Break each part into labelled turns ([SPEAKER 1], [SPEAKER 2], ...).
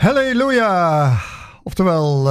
[SPEAKER 1] Halleluja! Oftewel,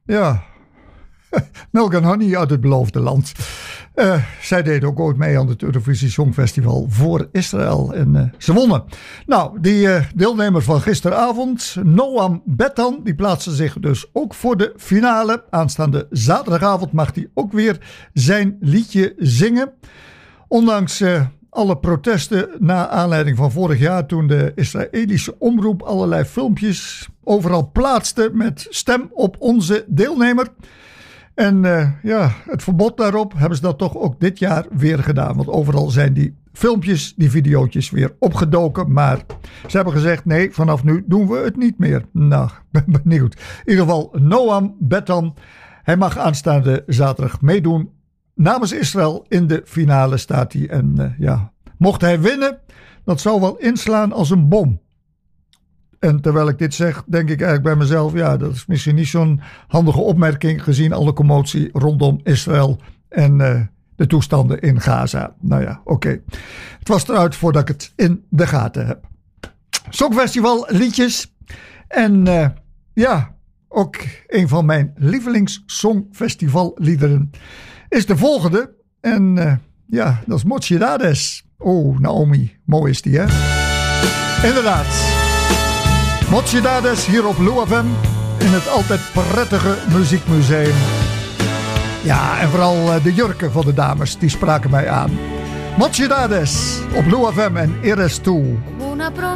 [SPEAKER 1] Milk and Honey uit het beloofde land. Zij deed ook ooit mee aan het Eurovisie Songfestival voor Israël. En ze wonnen. Nou, die deelnemer van gisteravond, Noam Bettan, die plaatste zich dus ook voor de finale. Aanstaande zaterdagavond mag hij ook weer zijn liedje zingen. Ondanks alle protesten na aanleiding van vorig jaar, toen de Israëlische omroep allerlei filmpjes overal plaatste met stem op onze deelnemer. En het verbod daarop hebben ze dat toch ook dit jaar weer gedaan. Want overal zijn die filmpjes, die videootjes weer opgedoken. Maar ze hebben gezegd, nee, vanaf nu doen we het niet meer. Nou, ben benieuwd. In ieder geval, Noam Bettan, hij mag aanstaande zaterdag meedoen. Namens Israël in de finale staat hij. En mocht hij winnen, dat zou wel inslaan als een bom. En terwijl ik dit zeg, denk ik eigenlijk bij mezelf, ja, dat is misschien niet zo'n handige opmerking gezien alle commotie rondom Israël en de toestanden in Gaza. Nou ja, oké. Het was eruit voordat ik het in de gaten heb. Songfestival liedjes. En ook een van mijn lievelings songfestivalliederen is de volgende. En dat is Mochidades. Oh, Naomi, mooi is die, hè? Inderdaad. Mochidades hier op Lou FM in het altijd prettige muziekmuseum. Ja, en vooral de jurken van de dames, die spraken mij aan. Mochidades op Lou FM en Eres Tu.